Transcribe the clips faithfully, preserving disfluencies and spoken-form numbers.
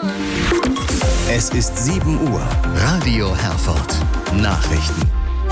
Es ist sieben Uhr. Radio Herford. Nachrichten.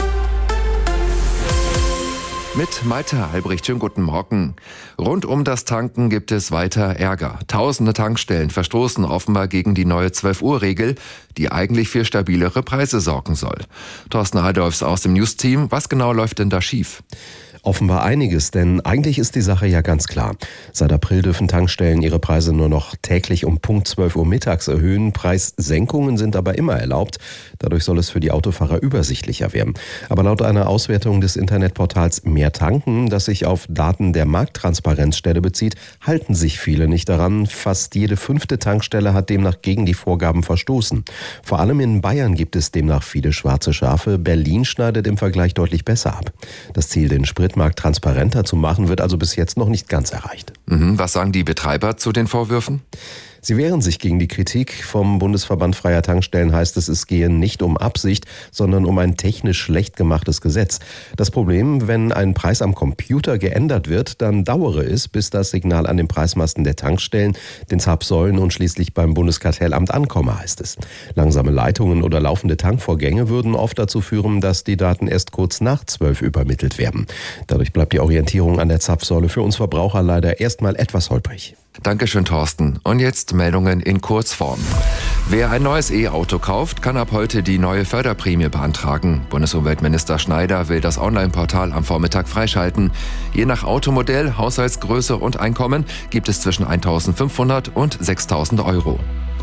Mit Malte Albrecht, schönen guten Morgen. Rund um das Tanken gibt es weiter Ärger. Tausende Tankstellen verstoßen offenbar gegen die neue zwölf Uhr Regel, die eigentlich für stabilere Preise sorgen soll. Thorsten Adolfs aus dem News-Team, was genau läuft denn da schief? Offenbar einiges, denn eigentlich ist die Sache ja ganz klar. Seit April dürfen Tankstellen ihre Preise nur noch täglich um Punkt zwölf Uhr mittags erhöhen. Preissenkungen sind aber immer erlaubt. Dadurch soll es für die Autofahrer übersichtlicher werden. Aber laut einer Auswertung des Internetportals Mehr Tanken, das sich auf Daten der Markttransparenzstelle bezieht, halten sich viele nicht daran. Fast jede fünfte Tankstelle hat demnach gegen die Vorgaben verstoßen. Vor allem in Bayern gibt es demnach viele schwarze Schafe. Berlin schneidet im Vergleich deutlich besser ab. Das Ziel, den Spritmarkt transparenter zu machen, wird also bis jetzt noch nicht ganz erreicht. Mhm, was sagen die Betreiber zu den Vorwürfen? Sie wehren sich gegen die Kritik. Vom Bundesverband Freier Tankstellen heißt es, es gehe nicht um Absicht, sondern um ein technisch schlecht gemachtes Gesetz. Das Problem, wenn ein Preis am Computer geändert wird, dann dauere es, bis das Signal an den Preismasten der Tankstellen, den Zapfsäulen und schließlich beim Bundeskartellamt ankomme, heißt es. Langsame Leitungen oder laufende Tankvorgänge würden oft dazu führen, dass die Daten erst kurz nach zwölf übermittelt werden. Dadurch bleibt die Orientierung an der Zapfsäule für uns Verbraucher leider erstmal etwas holprig. Dankeschön, Thorsten. Und jetzt Meldungen in Kurzform. Wer ein neues E-Auto kauft, kann ab heute die neue Förderprämie beantragen. Bundesumweltminister Schneider will das Online-Portal am Vormittag freischalten. Je nach Automodell, Haushaltsgröße und Einkommen gibt es zwischen eintausendfünfhundert und sechstausend Euro.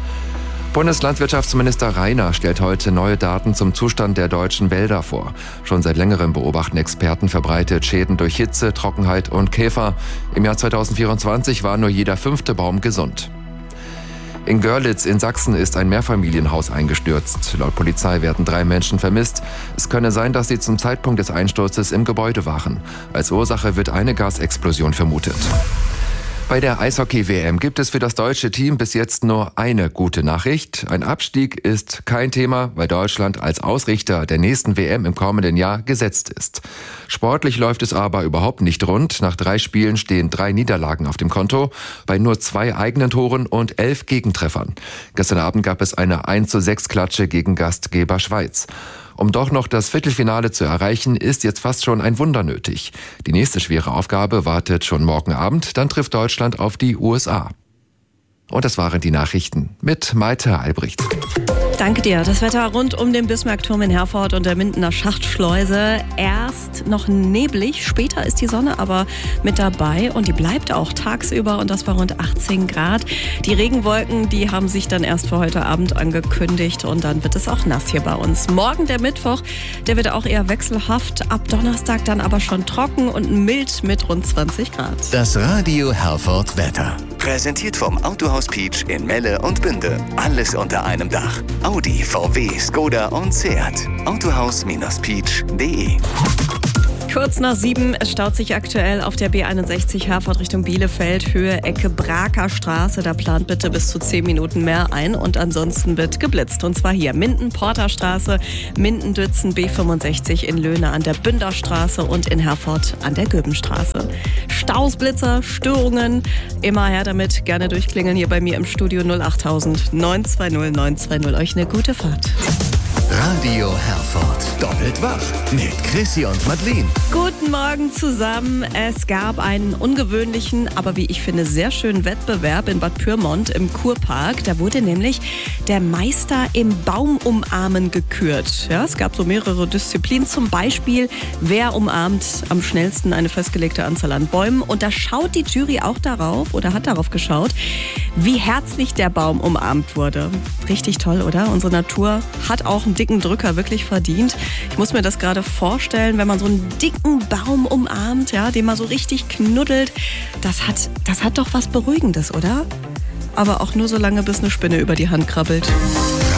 Bundeslandwirtschaftsminister Rainer stellt heute neue Daten zum Zustand der deutschen Wälder vor. Schon seit längerem beobachten Experten verbreitet Schäden durch Hitze, Trockenheit und Käfer. Im Jahr zweitausendvierundzwanzig war nur jeder fünfte Baum gesund. In Görlitz in Sachsen ist ein Mehrfamilienhaus eingestürzt. Laut Polizei werden drei Menschen vermisst. Es könne sein, dass sie zum Zeitpunkt des Einsturzes im Gebäude waren. Als Ursache wird eine Gasexplosion vermutet. Bei der Eishockey-W M gibt es für das deutsche Team bis jetzt nur eine gute Nachricht. Ein Abstieg ist kein Thema, weil Deutschland als Ausrichter der nächsten W M im kommenden Jahr gesetzt ist. Sportlich läuft es aber überhaupt nicht rund. Nach drei Spielen stehen drei Niederlagen auf dem Konto, bei nur zwei eigenen Toren und elf Gegentreffern. Gestern Abend gab es eine eins zu sechs Klatsche gegen Gastgeber Schweiz. Um doch noch das Viertelfinale zu erreichen, ist jetzt fast schon ein Wunder nötig. Die nächste schwere Aufgabe wartet schon morgen Abend, dann trifft Deutschland auf die U S A. Und das waren die Nachrichten mit Malte Albrecht. Danke dir. Das Wetter rund um den Bismarckturm in Herford und der Mindener Schachtschleuse. Erst noch neblig, später ist die Sonne aber mit dabei und die bleibt auch tagsüber und das bei rund achtzehn Grad. Die Regenwolken, die haben sich dann erst für heute Abend angekündigt und dann wird es auch nass hier bei uns. Morgen der Mittwoch, der wird auch eher wechselhaft. Ab Donnerstag dann aber schon trocken und mild mit rund zwanzig Grad. Das Radio Herford Wetter. Präsentiert vom Autohaus Peach in Melle und Bünde. Alles unter einem Dach. Audi, V W, Skoda und Seat. Autohaus Peach punkt de. Kurz nach sieben, es staut sich aktuell auf der B einundsechzig Herford Richtung Bielefeld, Höhe Ecke Braker Straße. Da plant bitte bis zu zehn Minuten mehr ein und ansonsten wird geblitzt. Und zwar hier Minden-Porter-Straße, Minden-Dützen B fünfundsechzig in Löhne an der Bünderstraße und in Herford an der Göbenstraße. Staus, Blitzer, Störungen, immer her damit. Gerne durchklingeln hier bei mir im Studio null acht tausend neun zwei null neun zwei null. Euch eine gute Fahrt. Radio Herford. Doppelt wach mit Chrissy und Madeleine. Guten Morgen zusammen. Es gab einen ungewöhnlichen, aber wie ich finde sehr schönen Wettbewerb in Bad Pyrmont im Kurpark. Da wurde nämlich der Meister im Baumumarmen gekürt. Ja, es gab so mehrere Disziplinen. Zum Beispiel, wer umarmt am schnellsten eine festgelegte Anzahl an Bäumen. Und da schaut die Jury auch darauf oder hat darauf geschaut, wie herzlich der Baum umarmt wurde. Richtig toll, oder? Unsere Natur hat auch einen dicken Drücker wirklich verdient. Ich muss mir das gerade vorstellen, wenn man so einen dicken Baum umarmt, ja, den man so richtig knuddelt. Das hat, das hat doch was Beruhigendes, oder? Aber auch nur so lange, bis eine Spinne über die Hand krabbelt.